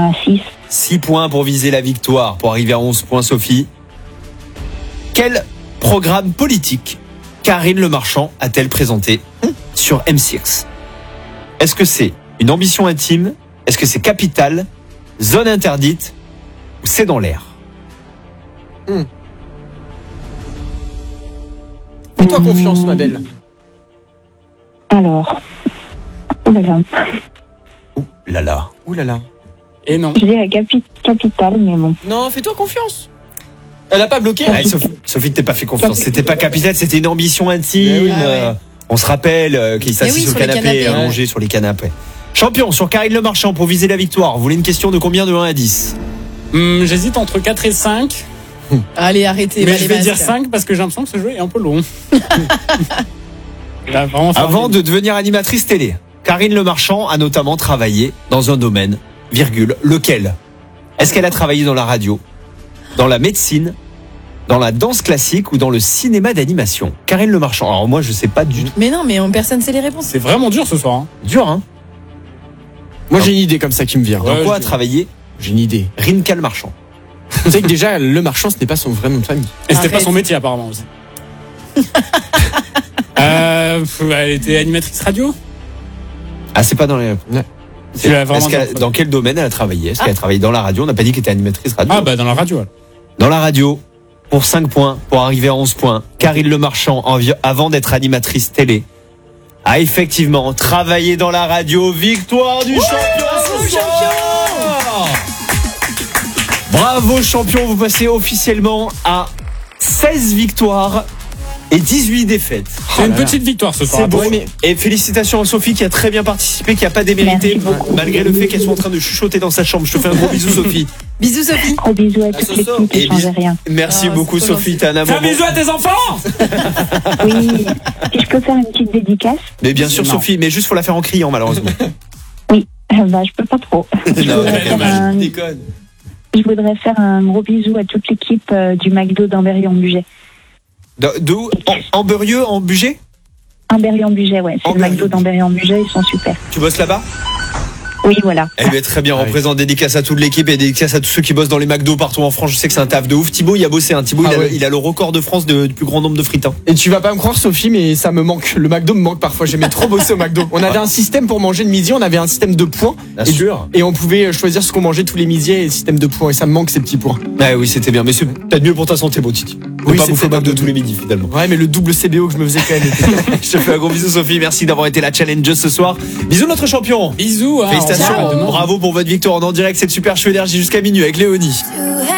6. 6 points pour viser la victoire, pour arriver à 11 points, Sophie. Quel programme politique Karine Le Marchand a-t-elle présenté sur M6 ? Est-ce que c'est une ambition intime ? Est-ce que c'est Capital ? Zone interdite ? Ou c'est dans l'air ? Fais-toi confiance, ma belle. Alors. Oh là là. Ouh là là. Ouh là là. Et non. Je dirais Capital, mais bon. Non, fais-toi confiance. Elle a pas bloqué. Ouais, Sophie, t'es pas fait confiance. C'était pas Capital, c'était une ambition intime. Oui, On se rappelle qu'il s'assit sur le canapé, allongé sur les canapés. Champion, sur Karine Le Marchand pour viser la victoire. Vous voulez une question de combien de 1 à 10 ? J'hésite entre 4 et 5. Allez, arrêtez. Mais je vais dire 5 parce que j'ai l'impression que ce jeu est un peu long. Avant de devenir animatrice télé, Karine Le Marchand a notamment travaillé dans un domaine, lequel ? Est-ce qu'elle a travaillé dans la radio, dans la médecine, dans la danse classique ou dans le cinéma d'animation ? Karine Le Marchand. Alors moi, je sais pas du tout. Mais non, mais personne sait les réponses. C'est vraiment dur ce soir. Hein. Dur, hein ? Moi, j'ai une idée comme ça qui me vient. Dans quoi a travaillé J'ai une idée. Rinka Le Marchand. Tu sais que déjà, Le Marchand, ce n'est pas son vrai nom de famille. Et c'était pas son métier apparemment aussi. Elle était animatrice radio. Ah, c'est pas dans les... Dans quel domaine elle a travaillé ? Est-ce qu'elle a travaillé dans la radio ? On n'a pas dit qu'elle était animatrice radio. Ah bah dans la radio. Alors. Dans la radio, pour 5 points, pour arriver à 11 points, Karine Le Marchand, avant d'être animatrice télé, a effectivement travaillé dans la radio. Victoire du champion! Bravo champion, vous passez officiellement à 16 victoires et 18 défaites. C'est une petite victoire ce soir. C'est beau. Et félicitations à Sophie qui a très bien participé, qui n'a pas démérité malgré le fait qu'elle soit en train de chuchoter dans sa chambre. Je te fais un gros bisou Sophie. Bisous Sophie. Gros bisous à toute l'équipe, ne changez rien. Merci beaucoup Sophie, t'es un amour. Fais un bisou à tes enfants. Oui, si je peux faire une petite dédicace. Mais bien sûr Sophie, mais juste faut la faire en criant malheureusement. Oui, je peux pas trop. Je voudrais faire un gros bisou à toute l'équipe du McDo d'Ambérieu-en-Bugey. D'où Amberieu en Bugey ? Ambérieu-en-Bugey, ouais. C'est le McDo d'Ambérieu-en-Bugey, ils sont super. Tu bosses là-bas ? Oui, voilà. Eh bien, très bien, on présente dédicace à toute l'équipe et dédicace à tous ceux qui bossent dans les McDo partout en France. Je sais que c'est un taf de ouf. Thibaut, il a bossé. Thibaut, il a le record de France du plus grand nombre de frites. Et tu vas pas me croire, Sophie, mais ça me manque. Le McDo me manque parfois. J'aimais trop bosser au McDo. On avait un système pour manger le midi, on avait un système de points. Bien sûr. Et on pouvait choisir ce qu'on mangeait tous les midis et le système de points. Et ça me manque ces petits points. Ah oui, c'était bien. Mais c'est peut-être mieux pour ta santé, beau Titi. Oui, pas c'est bouffer pas McDo tous les midis, finalement. Ouais, mais le double CBO que je me faisais quand même. Je te fais un gros bisou, Sophie. Merci d'avoir été la challengeuse ce soir. Bisous, notre champion. Bisous. Félicitations. Bravo pour votre victoire en direct. C'est le Super Show Énergie jusqu'à minuit avec Léonie.